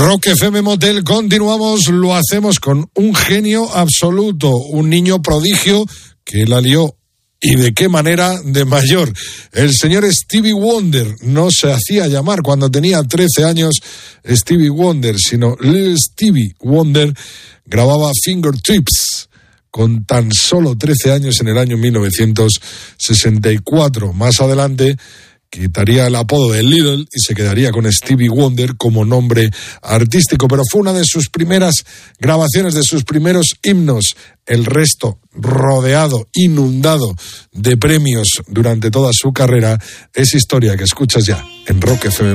Rock FM Motel, continuamos, lo hacemos con un genio absoluto, un niño prodigio que la lió. ¿Y de qué manera? De mayor. El señor Stevie Wonder no se hacía llamar cuando tenía 13 años Stevie Wonder, sino Little Stevie Wonder. Grababa Fingertips con tan solo 13 años en el año 1964. Más adelante quitaría el apodo de Little y se quedaría con Stevie Wonder como nombre artístico, pero fue una de sus primeras grabaciones, de sus primeros himnos. El resto, rodeado, inundado de premios durante toda su carrera, es historia que escuchas ya en Rock FM.